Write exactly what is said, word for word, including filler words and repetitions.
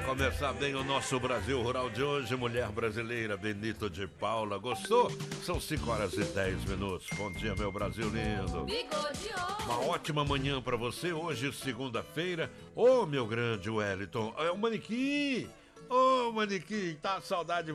Começar bem o nosso Brasil Rural de hoje, mulher brasileira, Benito de Paula. Gostou? São cinco horas e dez minutos. Bom dia, meu Brasil lindo. Uma ótima manhã pra você, hoje, segunda-feira. Ô, meu grande Wellington, é o Manequim. Ô, Manequim, tá saudade de